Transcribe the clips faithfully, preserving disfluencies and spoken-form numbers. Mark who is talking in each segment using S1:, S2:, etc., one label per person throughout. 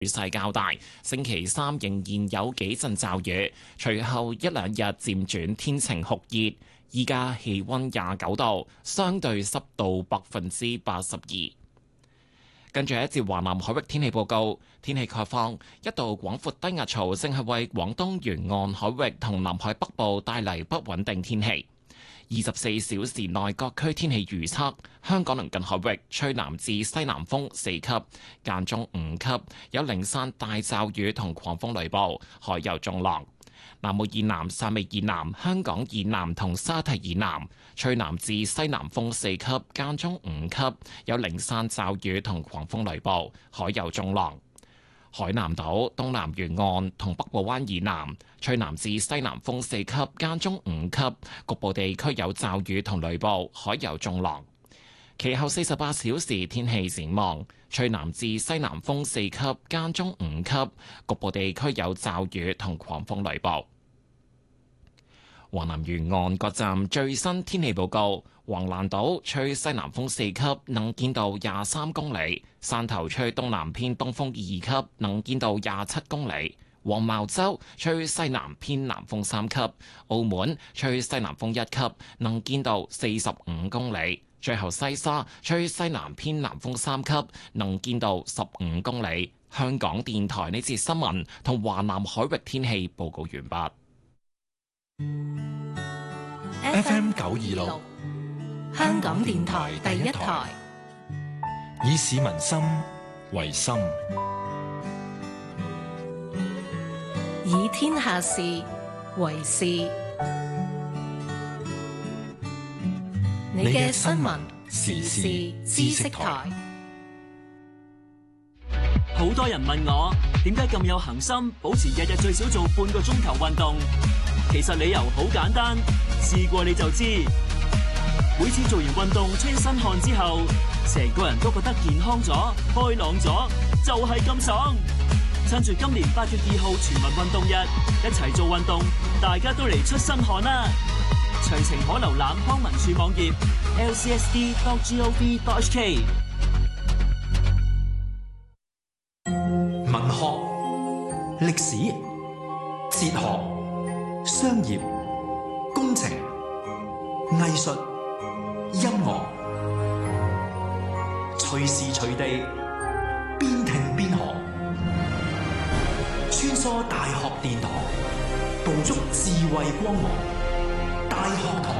S1: 雨勢較大，星期三仍然有幾陣驟雨，隨後一兩日漸轉天晴酷熱。依家氣溫廿九度，相對濕度百分之八十二。跟住一節華南海域天氣報告，天氣概況，一道廣闊低壓槽正係為廣東沿岸海域同南海北部帶嚟不穩定天氣。二十四小時內各區天氣預測：香港鄰近海域吹南至西南風四級，間中五級，有零散大驟雨同狂風雷暴，海有中浪。南澳以南、汕尾以南、香港以南同沙堤以南吹南至西南風四級，間中五級，有零散驟雨同狂風雷暴，海有中浪。海南島東南沿岸同北部灣以南吹南至西南風四級，間中五級，局部地區有驟雨同雷暴，海有中浪。其後四十八小時天氣展望，吹南至西南風四級，間中五級，局部地區有驟雨同狂風雷暴。華南沿岸各站最新天氣報告：橫瀾島吹西南風四級，能見度廿三公里；汕頭吹東南偏東風二級，能見度廿七公里；黃茅洲吹西南偏南風三級；澳門吹西南風一級，能見度四十五公里。最後西沙吹西南偏南風三級，能見度十五公里。香港電台呢節新聞同華南海域天氣報告完畢。
S2: F M 九二六，香港電台第一台，以市民心為心，
S3: 以天下事為事。你嘅新聞時事知識台。
S4: 好多人問我點解咁有恆心，保持日日最少做半個鐘頭運動。其實理由好簡單，試過你就知。每次做完運動出身汗之後，成個人都覺得健康咗、開朗咗，就係咁爽。趁住今年八月二號全民運動日，一齊做運動，大家都嚟出身汗啦！詳情可瀏覽康文署網頁 l c s d dot gov dot h k。
S5: 文學、歷史、哲學、商業、工程、藝術、音樂，隨時隨地邊聽邊學，穿梭大學殿堂，捕捉智慧光芒。大學堂。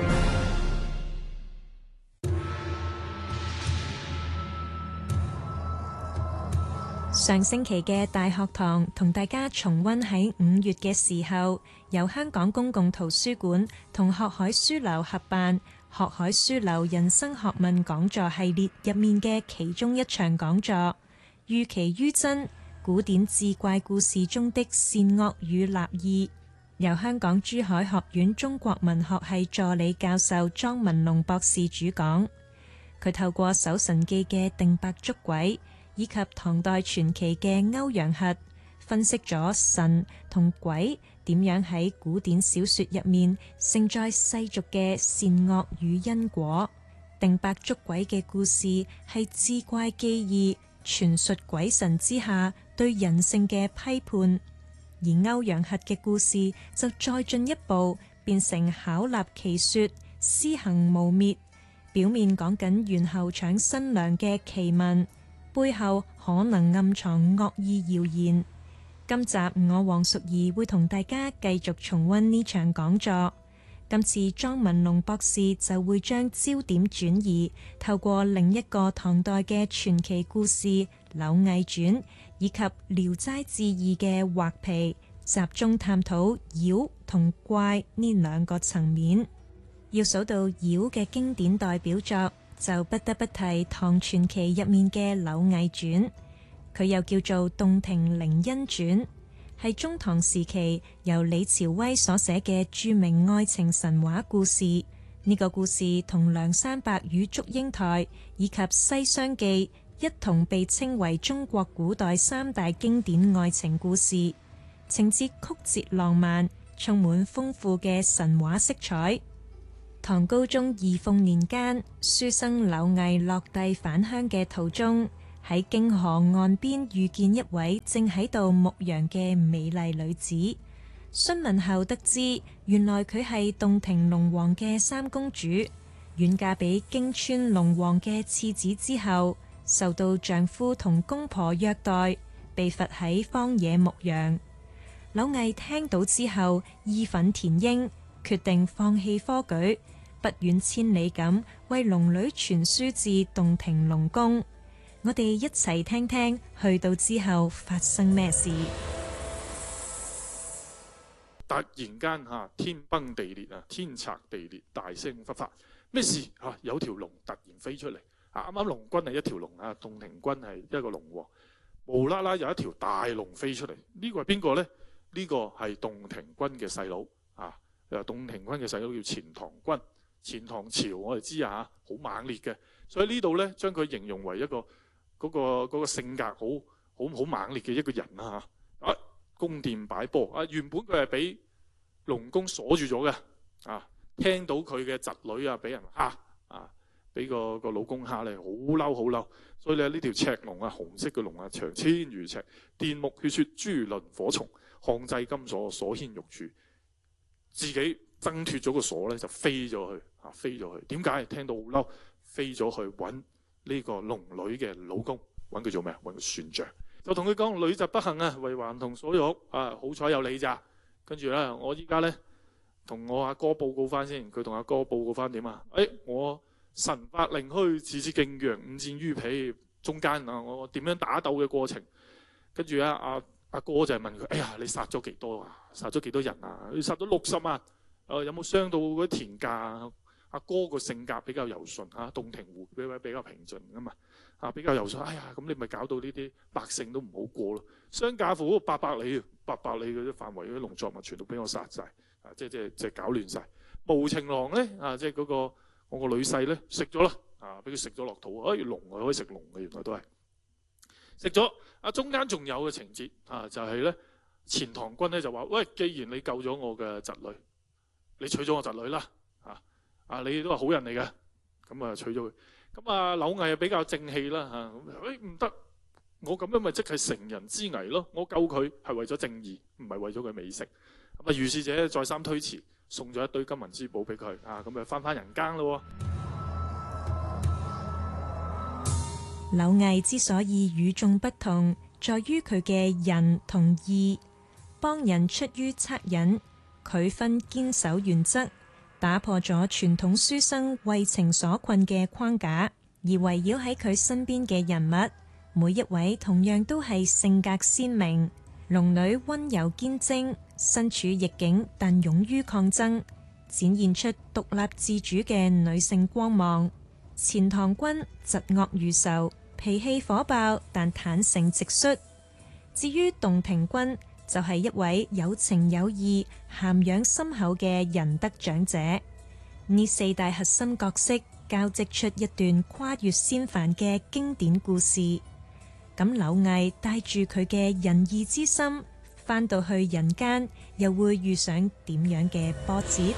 S6: 上星期嘅大學堂同大家重溫喺五月嘅時候，由香港公共圖書館同學海書樓合辦學海書樓人生學問講座系列入面嘅其中一場講座，寓奇於真，古典志怪故事中的善惡與立意，由香港珠海學院中國文學系助理教授莊文龍博士主講。佢透過《搜神記》嘅定伯捉鬼以及唐代傳奇嘅歐陽核，分析咗神同鬼點樣喺古典小說入面承載世俗嘅善惡與因果。定伯捉鬼嘅故事係志怪記憶，傳述鬼神之下對人性嘅批判。而歐陽核嘅故事就再進一步，變成巧立奇說、施行無滅。表面講緊猿猴搶新娘嘅奇聞，背後可能暗藏惡意謠言。今集我黃淑儀會同大家繼續重溫呢場講座。今次莊文龍博士就會將焦點轉移，透過另一個唐代嘅傳奇故事《柳毅傳》以及《聊齋志異》嘅畫皮，集中探討妖同怪呢兩個層面。要數到妖嘅經典代表作，就不得不提唐傳奇入面嘅《柳毅傳》，佢又叫做《洞庭靈恩傳》，係中唐時期由李朝威所寫嘅著名愛情神話故事。呢、這個故事同梁山伯與祝英台以及西廂記一同被稱為中國古代三大經典愛情故事，情節曲折浪漫，充滿豐富嘅神話色彩。唐高宗義鳳年間，書生柳毅落第返鄉嘅途中， 喺京河岸邊遇見一位正喺度牧羊嘅美麗女子。詢問後得知，原來佢係洞庭龍王嘅三公主，遠嫁俾京川龍王嘅次子之後，受到丈夫同公婆虐待，被罰喺荒野牧羊。柳毅聽到之後，義憤填膺，決定放棄科舉，不遠千里咁為龍女傳書至洞庭龍宮。我哋一齊聽聽去到之後發生咩事。
S7: 突然間嚇天崩地裂啊，天拆地裂，大聲忽發，咩事嚇？有條龍突然飛出嚟啊！啱啱龍君係一條龍啊，洞庭君係一個龍王，無啦啦有一條大龍飛出嚟，呢個係邊個呢？呢個係洞庭君嘅細佬啊！誒，洞庭君嘅細佬叫錢塘君，錢塘潮我哋知啊，好猛烈嘅，所以呢度呢，將佢形容為一個嗰個嗰個性格好好好猛烈嘅一個人啦嚇啊！宮殿擺波啊！原本佢係俾龍宮鎖住咗嘅啊，聽到佢嘅侄女啊俾人蝦啊，俾個個老公蝦咧，好嬲好嬲，所以咧呢條赤龍啊，紅色嘅龍啊，長千餘尺，電目血雪珠輪火蟲，項制金鎖，鎖牽玉柱，自己掙脫咗個鎖咧就飛咗去啊，飛咗去。點解？聽到好嬲，飛咗去揾呢個龍女嘅老公，揾佢做咩啊？揾佢算賬。就同佢講：女疾不幸啊，為還童所育啊，好彩有你咋。跟住咧，我依家咧同我阿哥報告翻先。佢同阿哥報告翻點啊？誒、哎，我神法靈虛，次次勁揚，五戰於彼中間啊，我點樣打鬥嘅過程？跟住啊，阿阿哥就係問佢：哎呀，你殺咗幾多啊？殺咗幾多人啊？你殺咗六十萬。誒，有冇傷到嗰啲田價？阿哥個性格比較柔順嚇，洞庭湖比比較平靜啊嘛。啊，比較柔順，哎呀，咁你咪搞到呢啲百姓都唔好過咯。相隔乎八百里，八百里嗰啲範圍嗰啲農作物全部俾我殺晒，啊，即係即係即係搞亂晒。無情郎咧，啊，即係嗰個我個女婿咧食咗啦，啊，俾佢食咗落肚。哎，龍係可以食龍嘅，原來都係食咗。啊，中間仲有嘅情節啊，就係咧錢塘君咧就話：喂，既然你救咗我嘅侄女，你娶咗我侄女啦，啊啊，你都係好人嚟嘅，咁啊娶咗佢。咁啊，柳毅比較正氣啦嚇，誒唔得，我咁樣咪即係成人之危咯。我救佢係為咗正義，唔係為咗佢美食。咁啊，如是者再三推辭，送咗一堆金銀珠寶俾佢啊，咁啊翻返人間咯。
S6: 柳毅之所以與眾不同，在於佢嘅仁同義，幫人出於惻隱，佢分堅守原則。打破咗傳統書生為情所困嘅框架，而圍繞喺佢身邊嘅人物，每一位同樣都係性格鮮明。龍女溫柔堅貞，身處逆境但勇於抗爭，展現出獨立自主嘅女性光芒。錢塘君疾惡如仇，脾氣火爆但坦誠直率。至於洞庭君，就係一位有情有義、涵養深厚嘅仁德長者。呢四大核心角色交織出一段跨越仙凡嘅經典故事。咁柳毅帶住佢嘅仁義之心，返到去人間，又會遇上點樣嘅波折？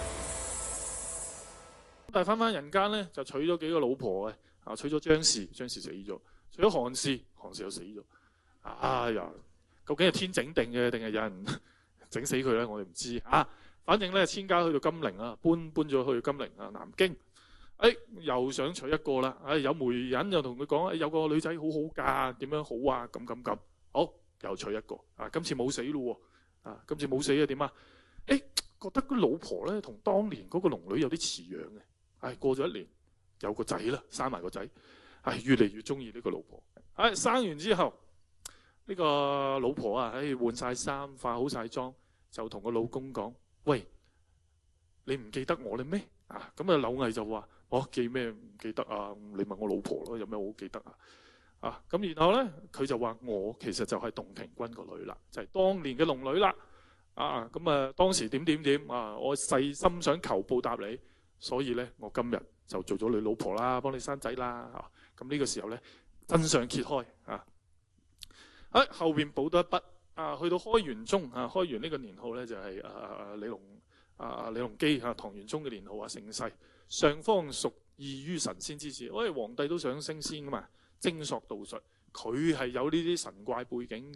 S7: 但係翻返人間咧，就娶咗幾個老婆嘅，啊，娶咗張氏，張氏死咗；娶咗韓氏，韓氏又死咗。哎呀！究竟係天整定嘅，定係有人整死佢咧？我哋唔知啊。反正咧，遷家去到金陵啊，搬搬咗去金陵啊，南京。誒，又想娶一個啦。誒，有媒人又同佢講，有個女仔好好嫁，點樣好啊？咁咁咁，好又娶一個。啊，今次冇死咯喎。啊，今次冇死啊？點啊？誒，覺得個老婆咧同當年嗰個龍女有啲似樣嘅。唉，過咗一年有個仔啦，生埋個仔。唉，越嚟越中意呢個老婆。唉，生完之後。呢個老婆啊，唉，換晒衫，化好晒妝，就同個老公講：喂，你唔記得我啦咩？啊，咁啊，柳毅就話：我記咩唔記得啊？你問我老婆咯，有咩好記得啊？啊，咁然後咧，佢就話：我其實就係洞庭君個女啦，就係當年嘅龍女啦。啊，咁啊，當時點點點啊，我細心想求報答你，所以咧，我今日就做咗你老婆啦，幫你生仔啦。啊，咁呢個時候咧，真相揭開啊！喺、啊、後邊補多一筆啊，去到開元中啊，開元呢個年號咧就係、是、啊李隆啊李隆基啊唐元宗嘅年號啊，盛世上方屬異於神仙之事，喂，皇帝都想升仙噶嘛， 精索道術，佢係有呢啲神怪背景嘅。